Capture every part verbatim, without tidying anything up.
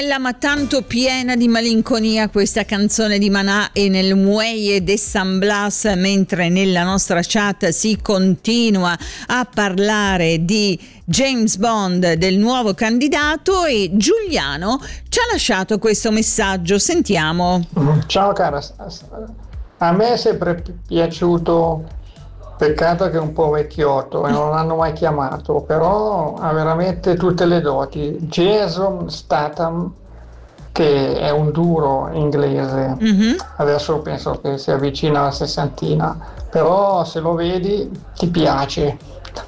bella ma tanto piena di malinconia questa canzone di Maná e nel Muelle de San Blas, mentre nella nostra chat si continua a parlare di James Bond, del nuovo candidato, e Giuliano ci ha lasciato questo messaggio. Sentiamo. Ciao cara, a me è sempre piaciuto, peccato che è un po' vecchiotto e non l'hanno mai chiamato, però ha veramente tutte le doti. Jason Statham, che è un duro inglese, mm-hmm. Adesso penso che si avvicina alla sessantina, però se lo vedi ti piace.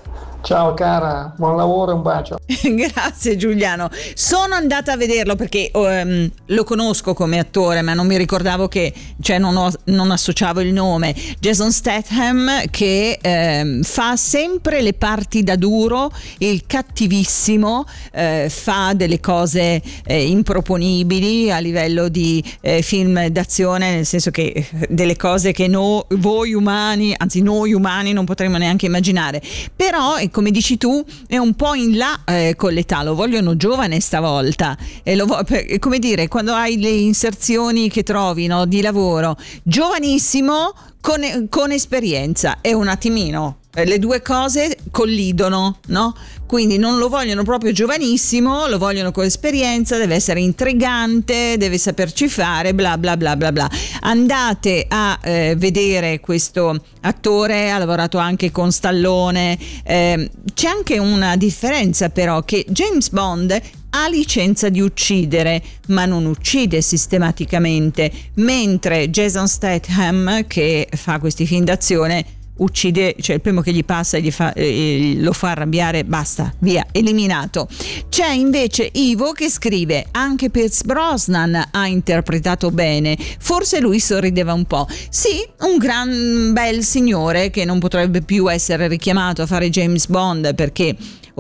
Ciao cara, buon lavoro e un bacio. Grazie Giuliano. Sono andata a vederlo perché um, lo conosco come attore, ma non mi ricordavo che, cioè non, ho, non associavo il nome. Jason Statham, che um, fa sempre le parti da duro, il cattivissimo, uh, fa delle cose uh, improponibili a livello di uh, film d'azione, nel senso che delle cose che no, voi umani, anzi noi umani non potremmo neanche immaginare. Però come dici tu è un po' in là eh, con l'età, lo vogliono giovane stavolta, e lo vo- per, come dire, quando hai le inserzioni che trovi, no, di lavoro, giovanissimo con, con esperienza, è un attimino, le due cose collidono, no? Quindi non lo vogliono proprio giovanissimo, lo vogliono con esperienza, deve essere intrigante, deve saperci fare, bla bla bla bla bla. Andate a eh, vedere questo attore, ha lavorato anche con Stallone. Eh, c'è anche una differenza però, che James Bond ha licenza di uccidere, ma non uccide sistematicamente, mentre Jason Statham, che fa questi film d'azione, uccide, cioè il primo che gli passa e gli fa, eh, lo fa arrabbiare, basta, via, eliminato. C'è invece Ivo che scrive: anche Pierce Brosnan ha interpretato bene, forse lui sorrideva un po'. Sì, un gran bel signore che non potrebbe più essere richiamato a fare James Bond, perché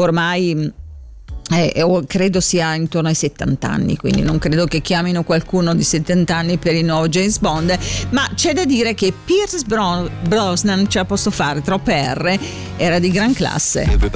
ormai Eh, credo sia intorno ai settanta anni, quindi non credo che chiamino qualcuno di settanta anni per il nuovo James Bond, ma c'è da dire che Pierce Brosnan ce la posso fare, troppe R, era di gran classe.